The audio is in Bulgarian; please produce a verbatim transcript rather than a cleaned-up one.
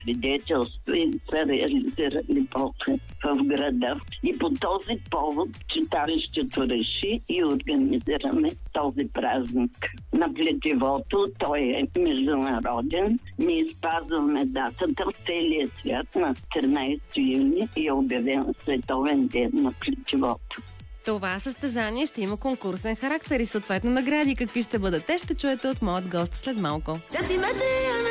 свидетелства и са реализирали после в града. И по този повод читалището реши и организираме този празник на плетивото. Той е международен. Ние спазваме датата в целия свят на тринайсети юни и е обявен Световен ден на плетивото. Това състезание ще има конкурсен характер и съответно награди. Какви ще бъдат те, ще чуете от моят гост след малко.